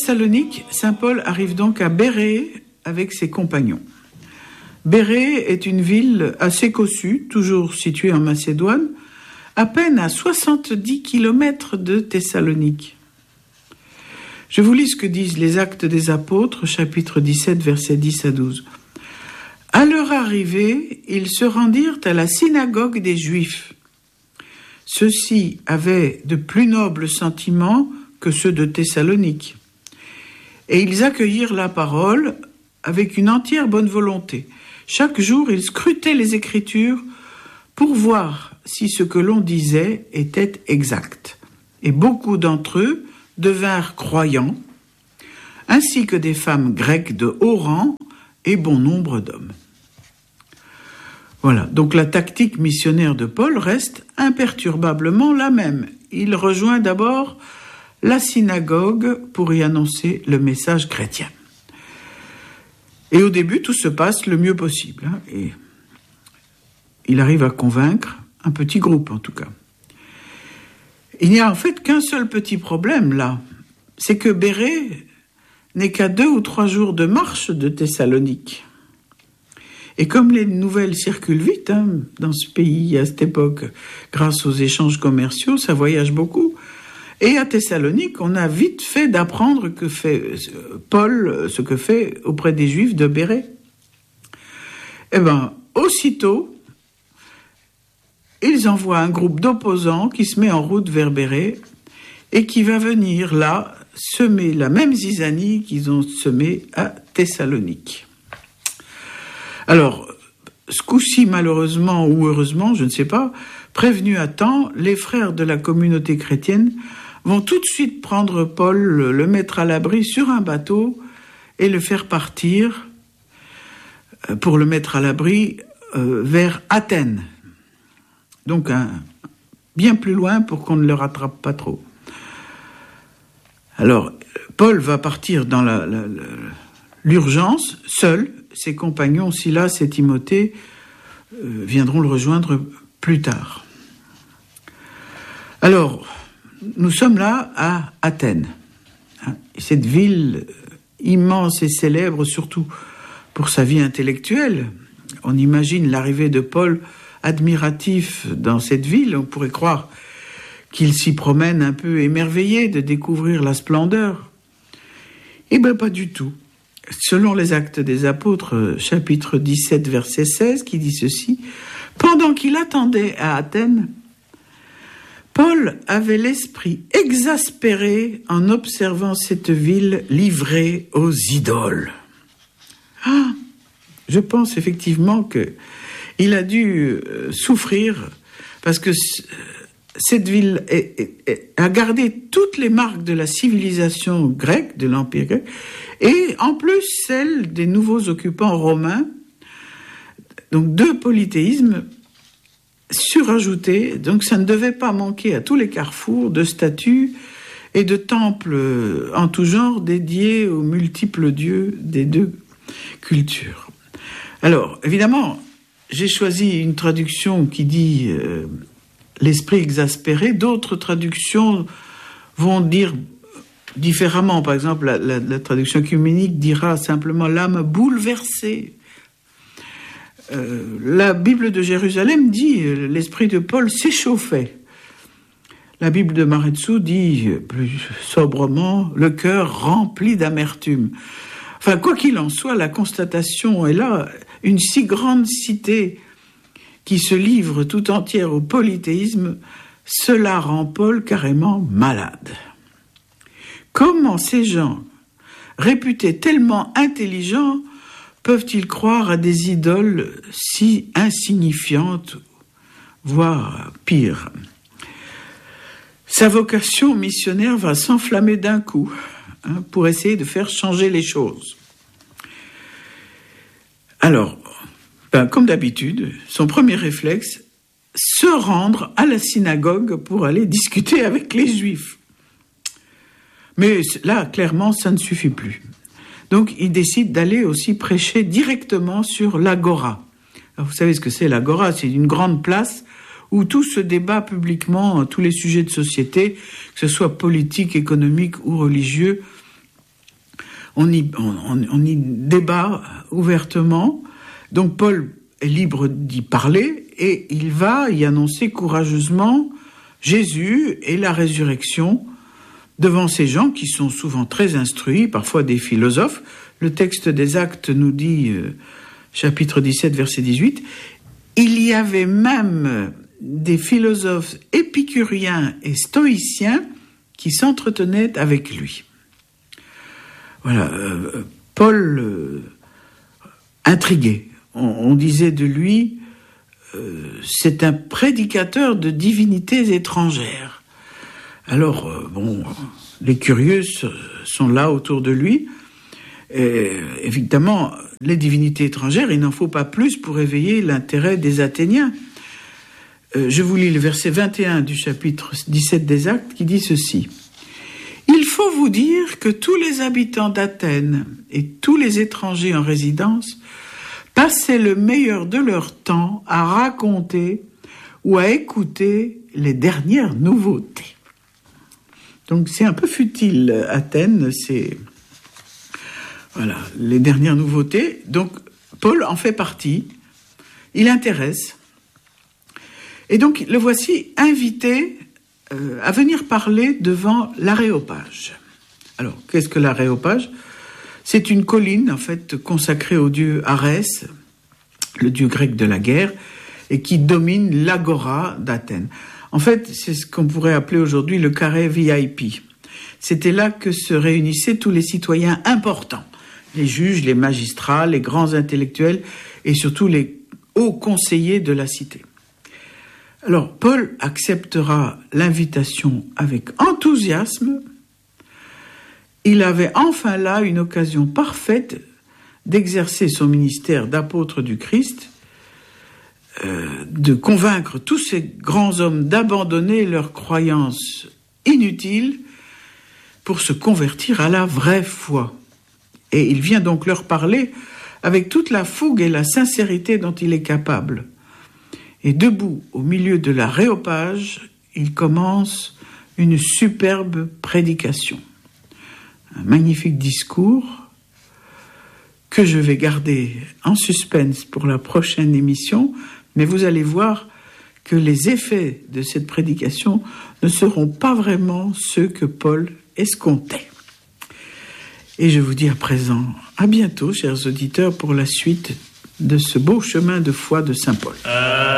Thessalonique, saint Paul arrive donc à Bérée avec ses compagnons. Bérée est une ville assez cossue, toujours située en Macédoine, à peine à 70 kilomètres de Thessalonique. Je vous lis ce que disent les Actes des Apôtres, chapitre 17, versets 10 à 12. À leur arrivée, ils se rendirent à la synagogue des Juifs. Ceux-ci avaient de plus nobles sentiments que ceux de Thessalonique. Et ils accueillirent la parole avec une entière bonne volonté. Chaque jour, ils scrutaient les Écritures pour voir si ce que l'on disait était exact. Et beaucoup d'entre eux devinrent croyants, ainsi que des femmes grecques de haut rang et bon nombre d'hommes. Voilà, donc la tactique missionnaire de Paul reste imperturbablement la même. Il rejoint d'abord la synagogue pour y annoncer le message chrétien. Et au début, tout se passe le mieux possible. Et il arrive à convaincre un petit groupe, en tout cas. Il n'y a en fait qu'un seul petit problème, là. C'est que Bérée n'est qu'à 2 ou 3 jours de marche de Thessalonique. Et comme les nouvelles circulent vite dans ce pays à cette époque, grâce aux échanges commerciaux, ça voyage beaucoup. Et à Thessalonique, on a vite fait d'apprendre que fait Paul, ce que fait auprès des Juifs de Bérée. Eh bien, aussitôt, ils envoient un groupe d'opposants qui se met en route vers Bérée et qui va venir là semer la même zizanie qu'ils ont semée à Thessalonique. Alors, ce coup-ci, malheureusement ou heureusement, je ne sais pas, prévenus à temps, les frères de la communauté chrétienne vont tout de suite prendre Paul, le mettre à l'abri sur un bateau et le faire partir pour le mettre à l'abri vers Athènes. Donc, bien plus loin pour qu'on ne le rattrape pas trop. Alors, Paul va partir dans l'urgence, seul. Ses compagnons, Silas et Timothée, viendront le rejoindre plus tard. Alors, nous sommes là à Athènes. Cette ville immense et célèbre, surtout pour sa vie intellectuelle. On imagine l'arrivée de Paul admiratif dans cette ville. On pourrait croire qu'il s'y promène un peu émerveillé de découvrir la splendeur. Eh bien, pas du tout. Selon les Actes des Apôtres, chapitre 17, verset 16, qui dit ceci, « Pendant qu'il attendait à Athènes, Paul avait l'esprit exaspéré en observant cette ville livrée aux idoles. » Je pense effectivement qu'il a dû souffrir parce que cette ville a gardé toutes les marques de la civilisation grecque, de l'Empire grec, et en plus celle des nouveaux occupants romains, donc 2 polythéismes surajoutés, donc ça ne devait pas manquer à tous les carrefours de statues et de temples en tout genre dédiés aux multiples dieux des 2 cultures. Alors, évidemment, j'ai choisi une traduction qui dit l'esprit exaspéré. D'autres traductions vont dire différemment. Par exemple, la traduction œcuménique dira simplement l'âme bouleversée. La Bible de Jérusalem dit l'esprit de Paul s'échauffait. La Bible de Maredsous dit plus sobrement le cœur rempli d'amertume. Enfin, quoi qu'il en soit, la constatation est là. Une si grande cité qui se livre tout entière au polythéisme, cela rend Paul carrément malade. Comment ces gens, réputés tellement intelligents, peuvent-ils croire à des idoles si insignifiantes, voire pire ? Sa vocation missionnaire va s'enflammer d'un coup pour essayer de faire changer les choses. Alors, comme d'habitude, son premier réflexe, se rendre à la synagogue pour aller discuter avec les Juifs. Mais là, clairement, ça ne suffit plus. Donc, il décide d'aller aussi prêcher directement sur l'agora. Alors, vous savez ce que c'est l'agora ? C'est une grande place où tout se débat publiquement, tous les sujets de société, que ce soit politique, économique ou religieux, on y débat ouvertement. Donc Paul est libre d'y parler et il va y annoncer courageusement Jésus et la résurrection devant ces gens qui sont souvent très instruits, parfois des philosophes. Le texte des Actes nous dit, chapitre 17, verset 18, il y avait même des philosophes épicuriens et stoïciens qui s'entretenaient avec lui. Voilà, Paul intrigué. On disait de lui, c'est un prédicateur de divinités étrangères. Alors, les curieux sont là autour de lui. Et, évidemment, les divinités étrangères, il n'en faut pas plus pour éveiller l'intérêt des Athéniens. Je vous lis le verset 21 du chapitre 17 des Actes qui dit ceci. « Il faut vous dire que tous les habitants d'Athènes et tous les étrangers en résidence passaient le meilleur de leur temps à raconter ou à écouter les dernières nouveautés. » Donc c'est un peu futile, Athènes, c'est voilà, les dernières nouveautés. Donc Paul en fait partie, il intéresse. Et donc le voici invité à venir parler devant l'Aréopage. Alors qu'est-ce que l'Aréopage ? C'est une colline en fait consacrée au dieu Arès, le dieu grec de la guerre, et qui domine l'agora d'Athènes. En fait, c'est ce qu'on pourrait appeler aujourd'hui le carré VIP. C'était là que se réunissaient tous les citoyens importants, les juges, les magistrats, les grands intellectuels et surtout les hauts conseillers de la cité. Alors, Paul acceptera l'invitation avec enthousiasme. Il avait enfin là une occasion parfaite d'exercer son ministère d'apôtre du Christ, de convaincre tous ces grands hommes d'abandonner leurs croyances inutiles pour se convertir à la vraie foi. Et il vient donc leur parler avec toute la fougue et la sincérité dont il est capable. Et debout au milieu de l'Aréopage, il commence une superbe prédication. Un magnifique discours que je vais garder en suspense pour la prochaine émission, mais vous allez voir que les effets de cette prédication ne seront pas vraiment ceux que Paul escomptait. Et je vous dis à présent, à bientôt, chers auditeurs, pour la suite de ce beau chemin de foi de Saint Paul.